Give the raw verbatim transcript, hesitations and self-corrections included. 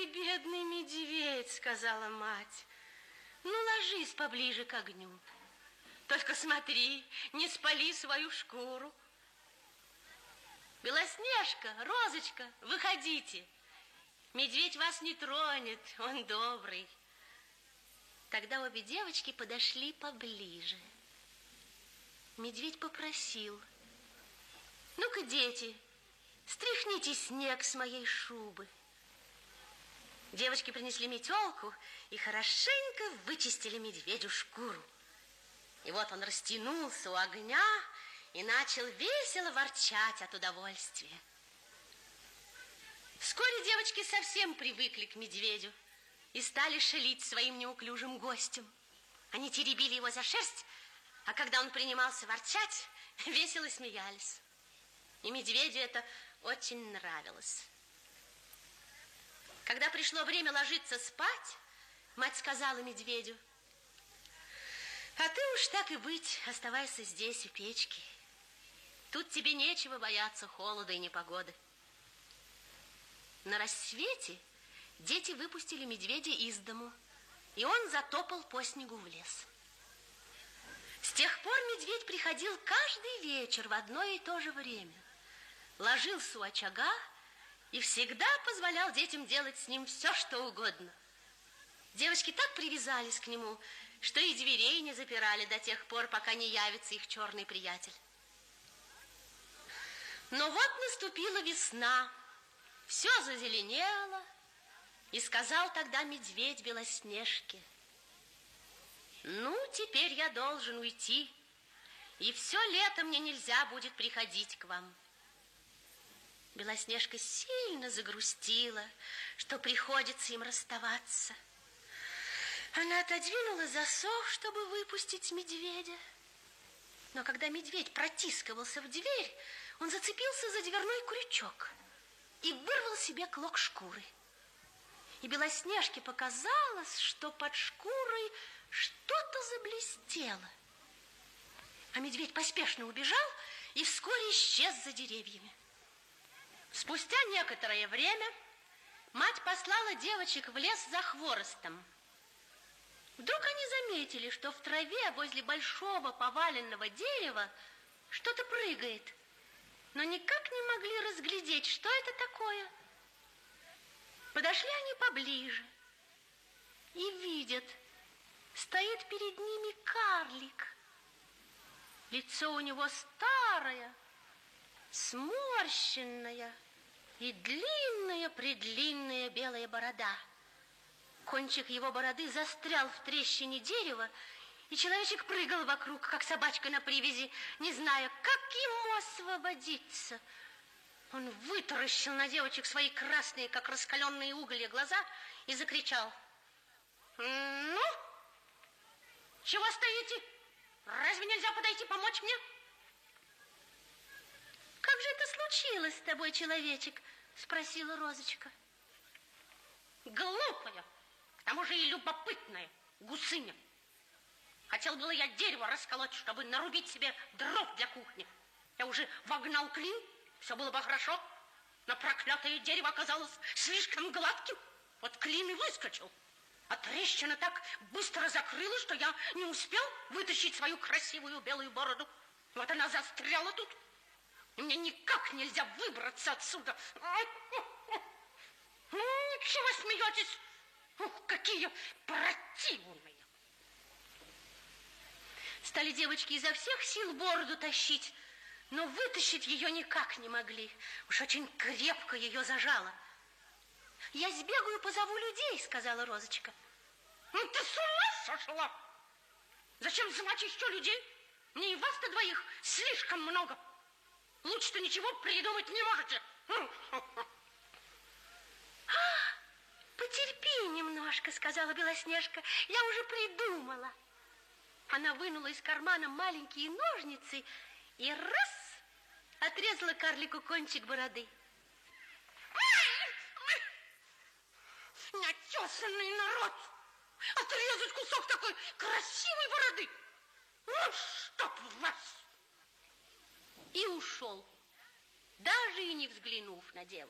ты бедный медведь, сказала мать. Ну, ложись поближе к огню. Только смотри, не спали свою шкуру. Белоснежка, Розочка, выходите. Медведь вас не тронет, он добрый. Тогда обе девочки подошли поближе. Медведь попросил: ну-ка, дети, стряхните снег с моей шубы. Девочки принесли метелку и хорошенько вычистили медведю шкуру. И вот он растянулся у огня и начал весело ворчать от удовольствия. Вскоре девочки совсем привыкли к медведю и стали шалить своим неуклюжим гостем. Они теребили его за шерсть, а когда он принимался ворчать, весело смеялись. И медведю это очень нравилось. Когда пришло время ложиться спать, мать сказала медведю: а ты уж так и быть, оставайся здесь, у печки. Тут тебе нечего бояться холода и непогоды. На рассвете дети выпустили медведя из дому, и он затопал по снегу в лес. С тех пор медведь приходил каждый вечер в одно и то же время, ложился у очага и всегда позволял детям делать с ним все, что угодно. Девочки так привязались к нему, что и дверей не запирали до тех пор, пока не явится их черный приятель. Но вот наступила весна, все зазеленело, и сказал тогда медведь Белоснежке: ну, теперь я должен уйти, и все лето мне нельзя будет приходить к вам. Белоснежка сильно загрустила, что приходится им расставаться. Она отодвинула засов, чтобы выпустить медведя. Но когда медведь протискивался в дверь, он зацепился за дверной крючок и вырвал себе клок шкуры. И Белоснежке показалось, что под шкурой что-то заблестело. А медведь поспешно убежал и вскоре исчез за деревьями. Спустя некоторое время мать послала девочек в лес за хворостом. Вдруг они заметили, что в траве возле большого поваленного дерева что-то прыгает, но никак не могли разглядеть, что это такое. Подошли они поближе и видят, стоит перед ними карлик. Лицо у него старое, сморщенное и длинная-предлинная белая борода. Кончик его бороды застрял в трещине дерева, и человечек прыгал вокруг, как собачка на привязи, не зная, как ему освободиться. Он вытаращил на девочек свои красные, как раскаленные уголья, глаза и закричал: ну, чего стоите? Разве нельзя подойти помочь мне? Как же это случилось с тобой, человечек? Спросила Розочка. Глупая, к тому же и любопытная гусыня. Хотел было я дерево расколоть, чтобы нарубить себе дров для кухни. Я уже вогнал клин, все было бы хорошо, но проклятое дерево оказалось слишком гладким. Вот клин и выскочил. А трещина так быстро закрылась, что я не успел вытащить свою красивую белую бороду. Вот она застряла тут. И мне никак нельзя выбраться отсюда. Ну, ничего, смеетесь? Ух, какие противные. Стали девочки изо всех сил бороду тащить, но вытащить ее никак не могли. Уж очень крепко ее зажало. Я сбегаю, позову людей, сказала Розочка. Ну, ты с ума сошла? Зачем звать еще людей? Мне и вас-то двоих слишком много. Лучше-то ничего придумать не можете. А, потерпи немножко, сказала Белоснежка. Я уже придумала. Она вынула из кармана маленькие ножницы и раз отрезала карлику кончик бороды. Неотесанный народ! Отрезать кусок такой красивой бороды! Ну, чтоб вас! И ушел, даже и не взглянув на девочку.